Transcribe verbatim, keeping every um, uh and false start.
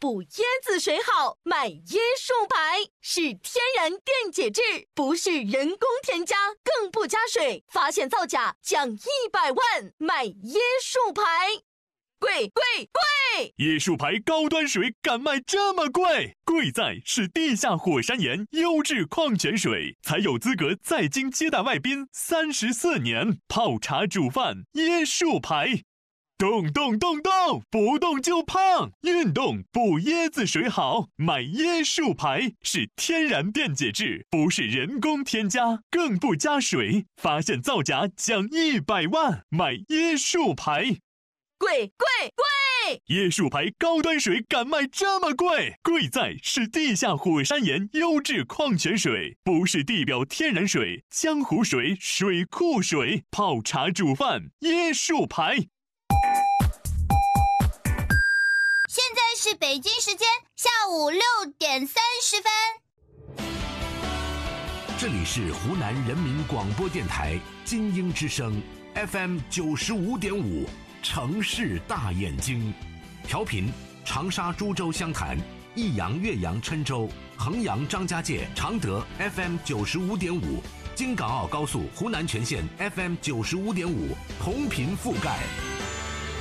补椰子水好，买椰树牌，是天然电解质，不是人工添加，更不加水，发现造假奖一百万，买椰树牌。贵贵贵！ 椰树牌高端水敢卖这么贵？贵在是地下火山岩优质矿泉水，才有资格在京接待外宾三十四年，泡茶煮饭椰树牌。动动动动，不动就胖。运动补椰子水好，买椰树牌，是天然电解质，不是人工添加，更不加水，发现造假奖一百万，买椰树牌。 贵贵贵！ 椰树牌高端水敢卖这么贵？贵在是地下火山岩优质矿泉水，不是地表天然水、江湖水、水库水，泡茶煮饭椰树牌。 现在是北京时间下午六点三十分。 这里是湖南人民广播电台金鹰之声 F M 九十五点五。城市大眼睛，调频长沙、株洲、湘潭、益阳、岳阳、郴州、衡阳、张家界、常德 F M 九十五点五，京港澳高速湖南全线 F M 九十五点五，同频覆盖。